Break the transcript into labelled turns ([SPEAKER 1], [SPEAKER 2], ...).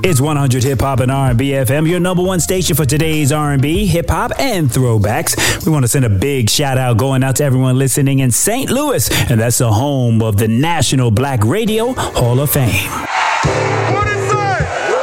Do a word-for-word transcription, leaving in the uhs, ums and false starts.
[SPEAKER 1] It's one hundred Hip Hop and R and B F M, your number one station for today's R and B, hip hop, and throwbacks. We want to send a big shout out going out to everyone listening in Saint Louis, and that's the home of the National Black Radio Hall of Fame.